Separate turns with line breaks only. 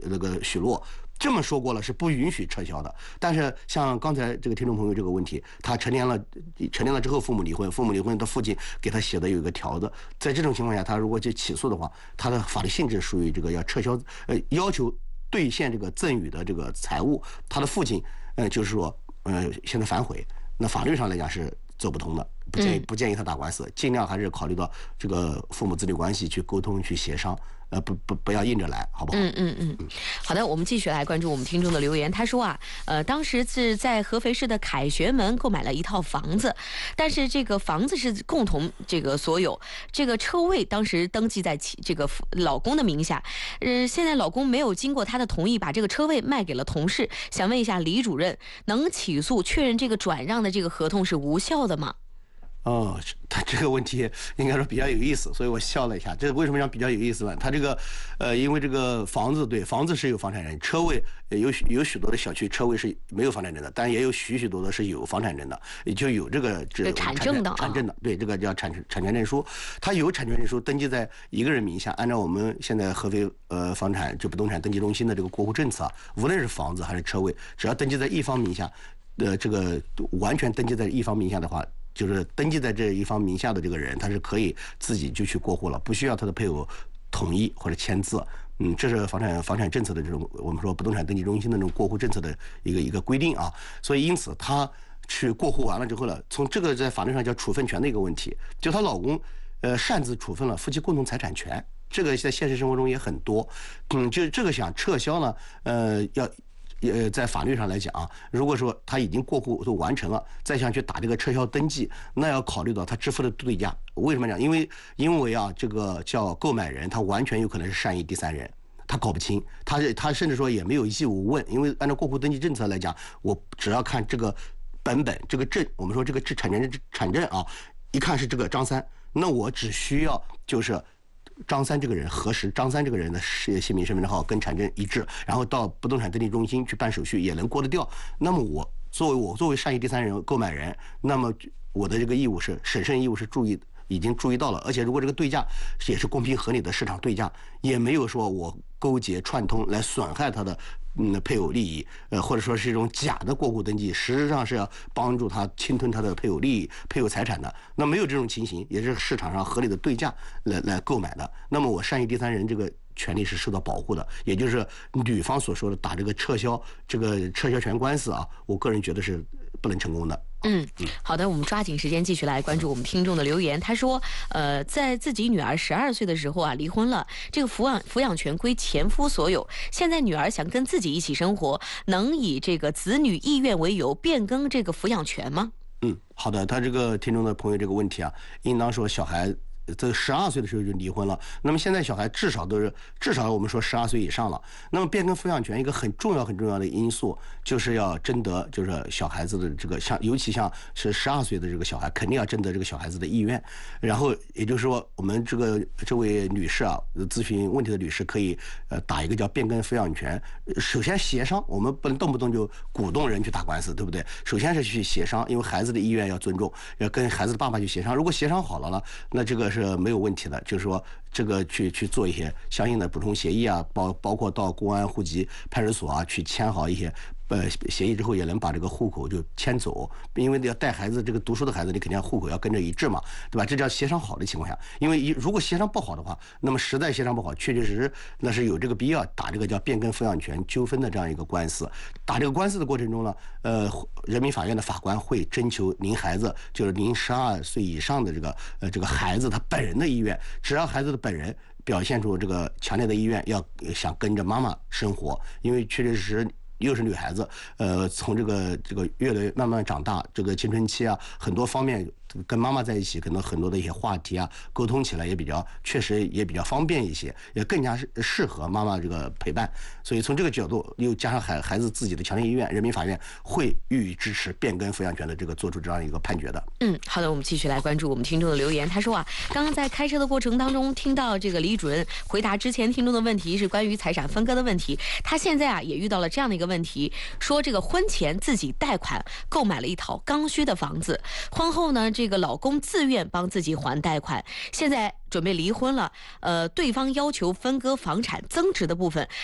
那个许诺。这么说过了是不允许撤销的，但是像刚才这个听众朋友这个问题，他成年了之后父母离婚，他父亲给他写的有一个条子，在这种情况下，他如果去起诉的话，他的法律性质属于这个要撤销，要求兑现这个赠与的这个财物，他的父亲就是说现在反悔，那法律上来讲是走不通的，不建议他打官司，尽量还是考虑到这个父母子女关系去沟通去协商。不要硬着来，好不好？
好的，我们继续来关注我们听众的留言。他说啊，当时是在合肥市的凯旋门购买了一套房子，但是这个房子是共同这个所有，这个车位当时登记在这个老公的名下，现在老公没有经过他的同意，把这个车位卖给了同事。想问一下李主任，能起诉确认这个转让的这个合同是无效的吗？
他这个问题应该说比较有意思，所以我笑了一下。这为什么讲比较有意思呢？他这个因为这个房子是有房产人，车位有许多的小区车位是没有房产证的，但也有许多的是有房产证的，也就有这个
产证的，
对，这个叫产权证书。他有产权证书登记在一个人名下，按照我们现在合肥房产就不动产登记中心的这个过户政策啊，无论是房子还是车位，只要登记在一方名下，这个完全登记在一方名下的话。就是登记在这一方名下的这个人，他是可以自己就去过户了，不需要他的配偶同意或者签字。这是房产政策的这种我们说不动产登记中心的这种过户政策的一个规定啊。所以因此他去过户完了之后呢，从这个在法律上叫处分权的一个问题，就她老公擅自处分了夫妻共同财产权，这个在现实生活中也很多。就这个想撤销呢，在法律上来讲啊，如果说他已经过户都完成了，再想去打这个撤销登记，那要考虑到他支付的对价。为什么讲？因为啊，这个叫购买人，他完全有可能是善意第三人，他搞不清，他甚至说也没有义务问，因为按照过户登记政策来讲，我只要看这个本这个证，我们说这个产证啊，一看是这个张三，那我只需要就是张三这个人核实张三这个人的姓名身份证号跟产证一致，然后到不动产登记中心去办手续也能过得掉。那么我作为善意第三人购买人，那么我的这个义务是审慎义务是已经注意到了，而且如果这个对价也是公平合理的市场对价，也没有说我勾结串通来损害他的配偶利益，或者说是一种假的过户登记，实质上是要帮助他侵吞他的配偶利益、配偶财产的。那没有这种情形，也是市场上合理的对价来购买的。那么我善意第三人这个权利是受到保护的，也就是女方所说的打这个撤销权官司啊，我个人觉得是不能成功的。
好的，我们抓紧时间继续来关注我们听众的留言。他说，在自己女儿12岁的时候啊，离婚了，这个抚养权归前夫所有。现在女儿想跟自己一起生活，能以这个子女意愿为由变更这个抚养权吗？
好的，他这个听众的朋友这个问题啊，应当说小孩这12岁的时候就离婚了，那么现在小孩至少我们说12岁以上了。那么变更抚养权一个很重要的因素，就是要征得就是小孩子的这个尤其像是12岁的这个小孩，肯定要征得这个小孩子的意愿。然后也就是说，我们这位女士啊，咨询问题的女士可以打一个叫变更抚养权。首先协商，我们不能动不动就鼓动人去打官司，对不对？首先是去协商，因为孩子的意愿要尊重，要跟孩子的爸爸去协商。如果协商好了，那这个是没有问题的，就是说这个去做一些相应的补充协议啊，包括到公安、户籍派出所啊去签好一些协议之后，也能把这个户口就迁走，因为要带孩子这个读书的孩子，你肯定户口要跟着一致嘛，对吧？这叫协商好的情况下，因为如果协商不好的话，那么实在协商不好，确实那是有这个必要打这个叫变更抚养权纠纷的这样一个官司。打这个官司的过程中呢，人民法院的法官会征求您孩子，就是您12岁以上的这个孩子他本人的意愿，只要孩子的本人表现出这个强烈的意愿，要想跟着妈妈生活，因为确实又是女孩子，从这个越来越慢慢长大，这个青春期啊，很多方面跟妈妈在一起，可能很多的一些话题啊，沟通起来确实也比较方便一些，也更加适合妈妈这个陪伴。所以从这个角度，又加上孩子自己的强烈意愿，人民法院会予以支持变更抚养权的这个做出这样一个判决的。
好的，我们继续来关注我们听众的留言。他说啊，刚刚在开车的过程当中，听到这个李主任回答之前听众的问题是关于财产分割的问题，他现在啊也遇到了这样的一个问题，说这个婚前自己贷款购买了一套刚需的房子，婚后呢这个老公自愿帮自己还贷款，现在准备离婚了，对方要求分割房产增值的部分。